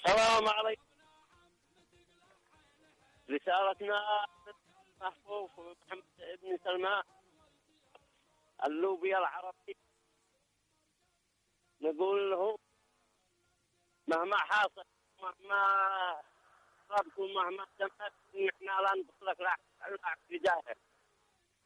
السلام عليكم. رسالتنا محفوظ محمد بن سلمان اللوبيا العربي، نقول له مهما حاصل، مهما صابكم، مهما سمعت، نحن لا نبصلك لا في جاهل.